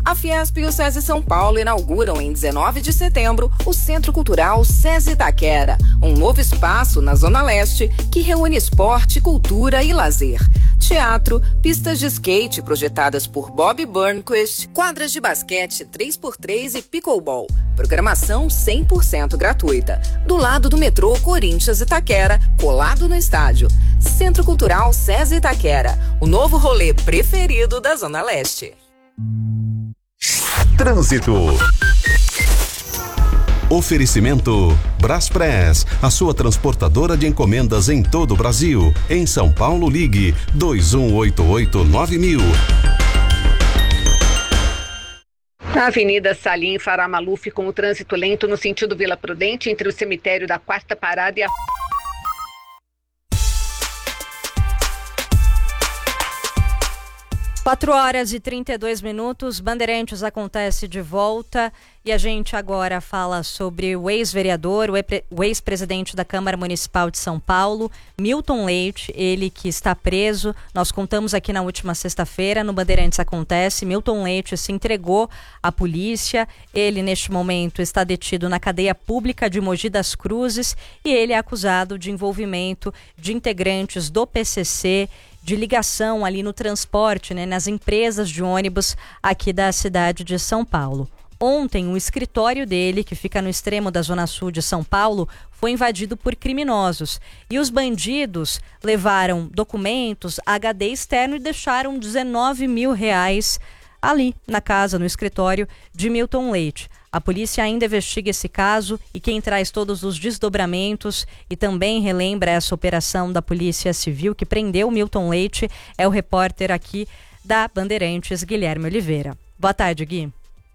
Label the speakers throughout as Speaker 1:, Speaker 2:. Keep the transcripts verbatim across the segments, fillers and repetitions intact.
Speaker 1: A Fiesp e o SESI São Paulo inauguram em dezenove de setembro o Centro Cultural SESI Itaquera, um novo espaço na Zona Leste que reúne esporte, cultura e lazer. Teatro, pistas de skate projetadas por Bob Burnquist, quadras de basquete três por três e pickleball. Programação cem por cento gratuita. Do lado do metrô Corinthians Itaquera, colado no estádio. Centro Cultural SESI Itaquera, o novo rolê preferido da Zona Leste.
Speaker 2: Trânsito. Oferecimento Braspress, a sua transportadora de encomendas em todo o Brasil. Em São Paulo, ligue dois um oito oito nove mil.
Speaker 3: Na Avenida Salim Fará Maluf, com o trânsito lento no sentido Vila Prudente, entre o cemitério da Quarta Parada e a...
Speaker 4: quatro horas e trinta e dois minutos, Bandeirantes acontece de volta e a gente agora fala sobre o ex-vereador, o ex-presidente da Câmara Municipal de São Paulo, Milton Leite, ele que está preso. Nós contamos aqui na última sexta-feira, no Bandeirantes Acontece, Milton Leite se entregou à polícia, ele neste momento está detido na cadeia pública de Mogi das Cruzes e ele é acusado de envolvimento de integrantes do P C C, de ligação ali no transporte, né, nas empresas de ônibus aqui da cidade de São Paulo. Ontem, o escritório dele, que fica no extremo da Zona Sul de São Paulo, foi invadido por criminosos. E os bandidos levaram documentos, H D externo e deixaram dezenove mil reais ali na casa, no escritório de Milton Leite. A polícia ainda investiga esse caso e quem traz todos os desdobramentos e também relembra essa operação da Polícia Civil que prendeu Milton Leite é o repórter aqui da Bandeirantes, Guilherme Oliveira. Boa tarde, Gui.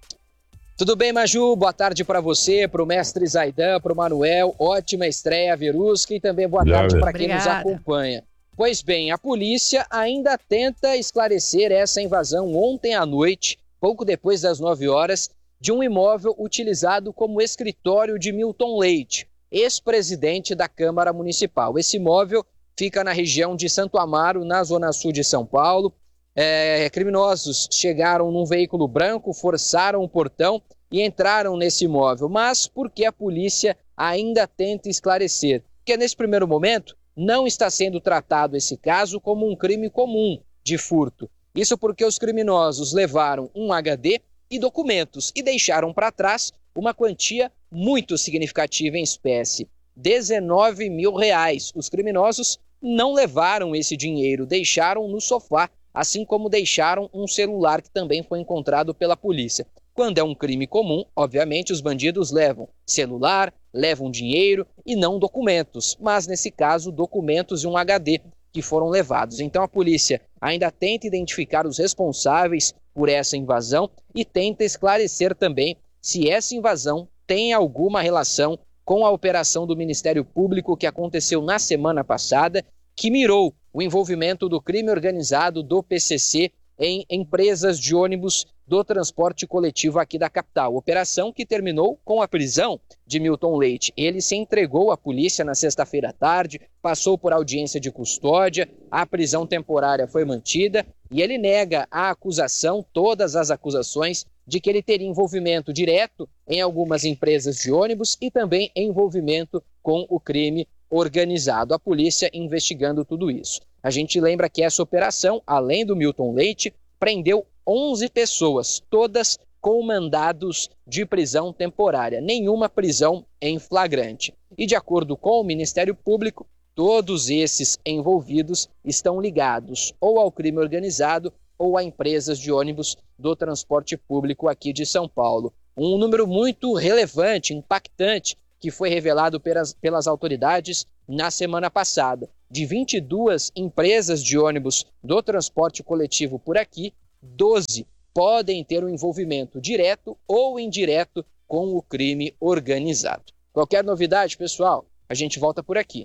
Speaker 5: Tudo bem, Maju? Boa tarde para você, para o mestre Zaidan, para o Manuel. Ótima estreia, Verusca, e também boa tarde para quem nos acompanha. Pois bem, a polícia ainda tenta esclarecer essa invasão ontem à noite, pouco depois das nove horas, de um imóvel utilizado como escritório de Milton Leite, ex-presidente da Câmara Municipal. Esse imóvel fica na região de Santo Amaro, na Zona Sul de São Paulo. É, criminosos chegaram num veículo branco, forçaram o portão e entraram nesse imóvel. Mas por que a polícia ainda tenta esclarecer? Porque nesse primeiro momento não está sendo tratado esse caso como um crime comum de furto. Isso porque os criminosos levaram um H D e documentos e deixaram para trás uma quantia muito significativa em espécie, dezenove mil reais. Os criminosos não levaram esse dinheiro, deixaram no sofá, assim como deixaram um celular que também foi encontrado pela polícia. Quando é um crime comum, obviamente os bandidos levam celular, levam dinheiro e não documentos, mas nesse caso documentos e um H D que foram levados. Então a polícia ainda tenta identificar os responsáveis por essa invasão e tenta esclarecer também se essa invasão tem alguma relação com a operação do Ministério Público que aconteceu na semana passada, que mirou o envolvimento do crime organizado do P C C em empresas de ônibus do transporte coletivo aqui da capital. Operação que terminou com a prisão de Milton Leite. Ele se entregou à polícia na sexta-feira à tarde, passou por audiência de custódia, a prisão temporária foi mantida e ele nega a acusação, todas as acusações, de que ele teria envolvimento direto em algumas empresas de ônibus e também envolvimento com o crime organizado. A polícia investigando tudo isso. A gente lembra que essa operação, além do Milton Leite, prendeu onze pessoas, todas com mandados de prisão temporária, nenhuma prisão em flagrante. E de acordo com o Ministério Público, todos esses envolvidos estão ligados ou ao crime organizado ou a empresas de ônibus do transporte público aqui de São Paulo. Um número muito relevante, impactante, que foi revelado pelas, pelas autoridades na semana passada. De vinte e duas empresas de ônibus do transporte coletivo por aqui, doze podem ter um envolvimento direto ou indireto com o crime organizado. Qualquer novidade, pessoal, a gente volta por aqui.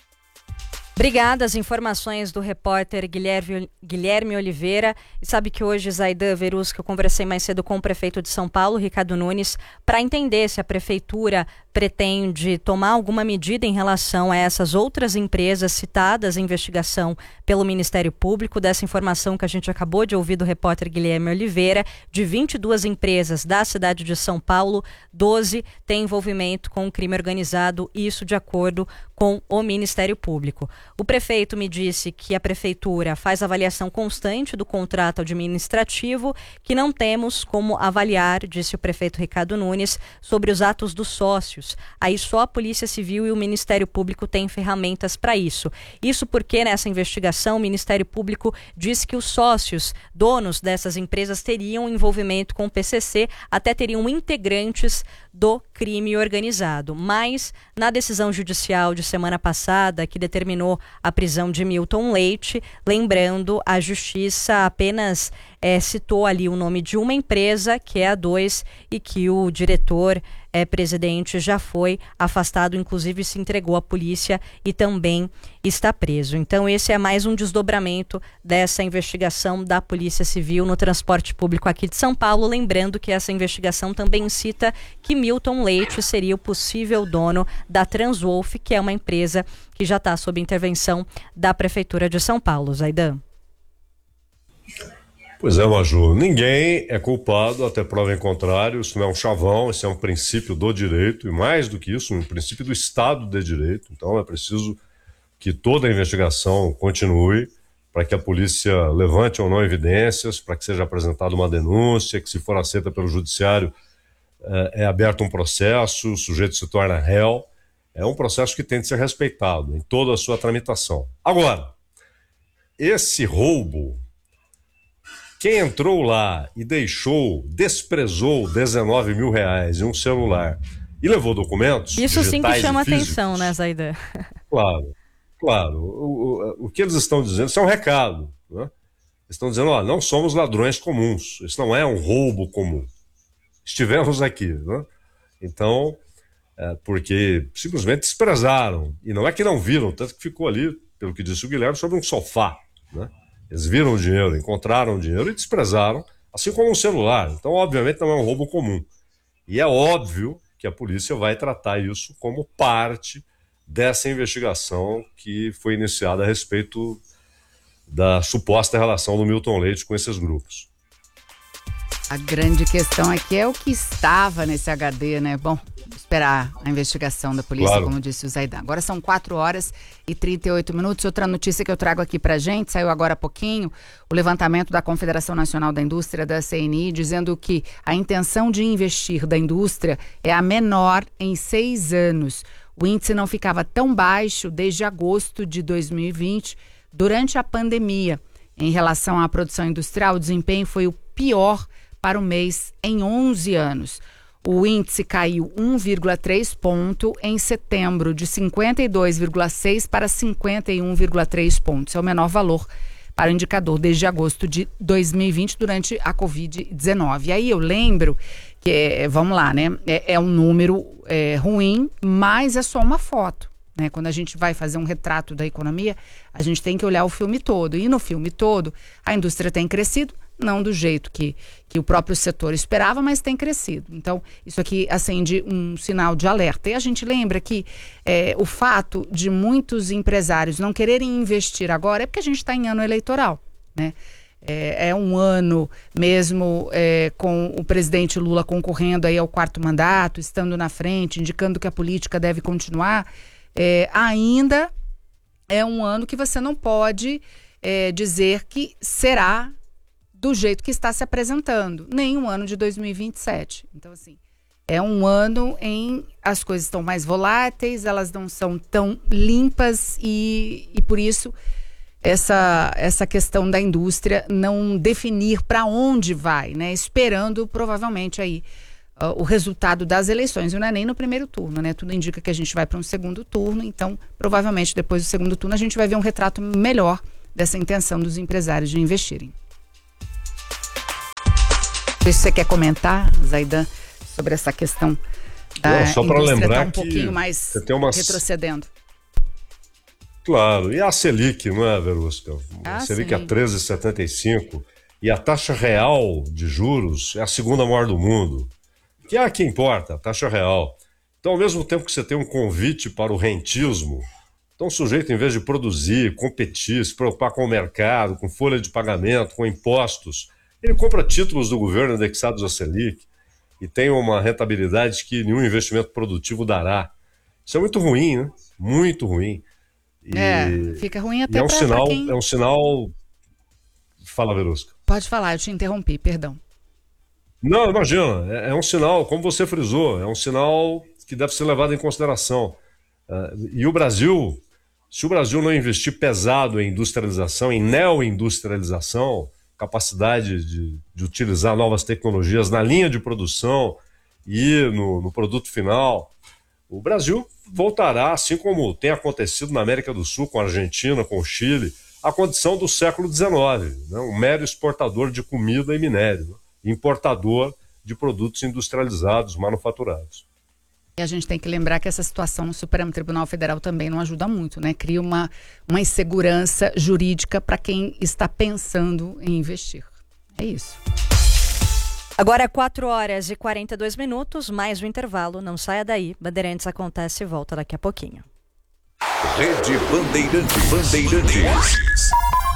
Speaker 4: Obrigada, as informações do repórter Guilherme, Guilherme Oliveira. E sabe que hoje, Zaidan, Verusca, eu conversei mais cedo com o prefeito de São Paulo, Ricardo Nunes, para entender se a prefeitura pretende tomar alguma medida em relação a essas outras empresas citadas em investigação pelo Ministério Público. Dessa informação que a gente acabou de ouvir do repórter Guilherme Oliveira, de vinte e duas empresas da cidade de São Paulo, doze têm envolvimento com o crime organizado, isso de acordo com o Ministério Público. O prefeito me disse que a prefeitura faz avaliação constante do contrato administrativo, que não temos como avaliar, disse o prefeito Ricardo Nunes, sobre os atos dos sócios. Aí só a Polícia Civil e o Ministério Público têm ferramentas para isso. Isso porque nessa investigação o Ministério Público disse que os sócios, donos dessas empresas, teriam envolvimento com o P C C, até teriam integrantes do crime organizado. Mas, na decisão judicial de semana passada, que determinou a prisão de Milton Leite, lembrando, a Justiça apenas é, citou ali o nome de uma empresa, que é a dois, e que o diretor é, presidente já foi afastado, inclusive se entregou à polícia e também está preso. Então esse é mais um desdobramento dessa investigação da Polícia Civil no transporte público aqui de São Paulo, lembrando que essa investigação também cita que Milton Leite seria o possível dono da Transwolf, que é uma empresa que já está sob intervenção da Prefeitura de São Paulo. Zaidan.
Speaker 6: Pois é, Maju, ninguém é culpado até prova em contrário, isso não é um chavão, isso é um princípio do direito, e mais do que isso, um princípio do Estado de Direito. Então é preciso que toda a investigação continue, para que a polícia levante ou não evidências, para que seja apresentada uma denúncia, que se for aceita pelo judiciário é, é aberto um processo, o sujeito se torna réu. É um processo que tem de ser respeitado em toda a sua tramitação. Agora, esse roubo, quem entrou lá e deixou, desprezou dezenove mil reais em um celular e levou documentos
Speaker 4: isso sim que chama
Speaker 6: físicos,
Speaker 4: atenção, né, Zaidan?
Speaker 6: Claro, claro. O, o, o que eles estão dizendo, isso é um recado, né? Eles estão dizendo, ó, não somos ladrões comuns, isso não é um roubo comum. Estivemos aqui, né? Então, é, porque simplesmente desprezaram. E não é que não viram, tanto que ficou ali, pelo que disse o Guilherme, sobre um sofá, né? Eles viram o dinheiro, encontraram o dinheiro e desprezaram, assim como um celular. Então, obviamente, não é um roubo comum. E é óbvio que a polícia vai tratar isso como parte dessa investigação que foi iniciada a respeito da suposta relação do Milton Leite com esses grupos.
Speaker 7: A grande questão aqui é o que estava nesse H D, né? Bom, esperar a investigação da polícia, claro, como disse o Zaidan. Agora são quatro horas e trinta e oito minutos. Outra notícia que eu trago aqui pra gente, saiu agora há pouquinho, o levantamento da Confederação Nacional da Indústria, da C N I, dizendo que a intenção de investir da indústria é a menor em seis anos. O índice não ficava tão baixo desde agosto de dois mil e vinte, durante a pandemia. Em relação à produção industrial, o desempenho foi o pior para o mês em onze anos. O índice caiu um vírgula três ponto em setembro, de cinquenta e dois vírgula seis para cinquenta e um vírgula três pontos. É o menor valor para o indicador desde agosto de dois mil e vinte, durante a covid dezenove. E aí eu lembro que, é, vamos lá, né? É, é um número é, ruim, mas é só uma foto, né? Quando a gente vai fazer um retrato da economia, a gente tem que olhar o filme todo. E no filme todo, a indústria tem crescido, não do jeito que, que o próprio setor esperava, mas tem crescido. Então, isso aqui acende um sinal de alerta. E a gente lembra que é, o fato de muitos empresários não quererem investir agora é porque a gente está em ano eleitoral, né? É, é um ano mesmo é, com o presidente Lula concorrendo aí ao quarto mandato, estando na frente, indicando que a política deve continuar. É, ainda é um ano que você não pode é, dizer que será do jeito que está se apresentando, nem um ano de dois mil e vinte e sete. Então, assim, é um ano em as coisas estão mais voláteis, elas não são tão limpas e, e por isso essa, essa questão da indústria não definir para onde vai, né? Esperando provavelmente aí uh, o resultado das eleições. Não é nem no primeiro turno, né? Tudo indica que a gente vai para um segundo turno, então provavelmente depois do segundo turno a gente vai ver um retrato melhor dessa intenção dos empresários de investirem. Se você quer comentar, Zaidan, sobre essa questão da
Speaker 6: Não, só para lembrar
Speaker 7: tá um pouquinho mais
Speaker 6: que tem uma...
Speaker 7: retrocedendo.
Speaker 6: Claro, e a Selic, não é, Verusca?
Speaker 7: Ah,
Speaker 6: a Selic
Speaker 7: sim.
Speaker 6: é treze vírgula setenta e cinco e a taxa real de juros é a segunda maior do mundo, que é a que importa, a taxa real. Então, ao mesmo tempo que você tem um convite para o rentismo, Então o sujeito, em vez de produzir, competir, se preocupar com o mercado, com folha de pagamento, com impostos, ele compra títulos do governo indexados à Selic e tem uma rentabilidade que nenhum investimento produtivo dará. Isso é muito ruim, né? Muito ruim. E,
Speaker 7: é, fica ruim até
Speaker 6: é um
Speaker 7: pra,
Speaker 6: sinal,
Speaker 7: pra quem...
Speaker 6: É um sinal... Fala, Verusca.
Speaker 7: Pode falar, eu te interrompi, perdão.
Speaker 6: Não, imagina, é, é um sinal, como você frisou, é um sinal que deve ser levado em consideração. Uh, e o Brasil, se o Brasil não investir pesado em industrialização, em neoindustrialização, capacidade de, de utilizar novas tecnologias na linha de produção e no, no produto final, o Brasil voltará, assim como tem acontecido na América do Sul, com a Argentina, com o Chile, à condição do século dezenove, né? Um mero exportador de comida e minério, né? Importador de produtos industrializados, manufaturados.
Speaker 7: E a gente tem que lembrar que essa situação no Supremo Tribunal Federal também não ajuda muito, né? Cria uma, uma insegurança jurídica para quem está pensando em investir. É isso.
Speaker 4: Agora é quatro horas e quarenta e dois minutos, mais um intervalo. Não saia daí. Bandeirantes acontece e volta daqui a pouquinho.
Speaker 2: Rede Bandeirantes. Bandeirantes.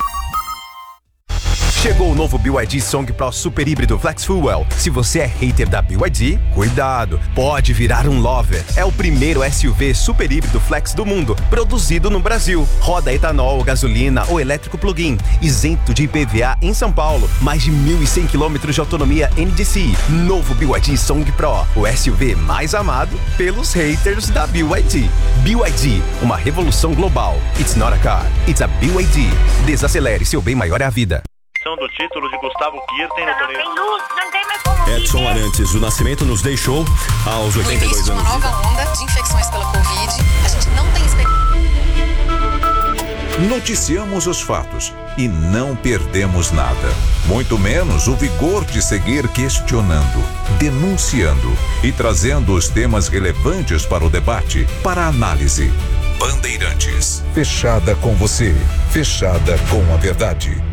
Speaker 8: Chegou o novo B Y D Song Pro Super Híbrido Flex Fuel. Se você é hater da B Y D, cuidado, pode virar um lover. É o primeiro S U V super híbrido flex do mundo, produzido no Brasil. Roda etanol, gasolina ou elétrico plug-in, isento de I P V A em São Paulo. Mais de mil e cem quilômetros de autonomia N D C I. Novo B Y D Song Pro, o S U V mais amado pelos haters da B Y D. B Y D, uma revolução global. It's not a car, it's a B Y D. Desacelere, seu bem maior é a vida.
Speaker 9: Do título de Gustavo Kirten no torneio.
Speaker 10: Não tem luz, não tem mais como
Speaker 11: Edson viver. Arantes, o Nascimento nos deixou aos oitenta e dois anos.
Speaker 12: No início de uma nova onda de infecções pela Covid, a gente não tem expectativa.
Speaker 2: Noticiamos os fatos e não perdemos nada. Muito menos o vigor de seguir questionando, denunciando e trazendo os temas relevantes para o debate, para a análise. Bandeirantes. Fechada com você, fechada com a verdade.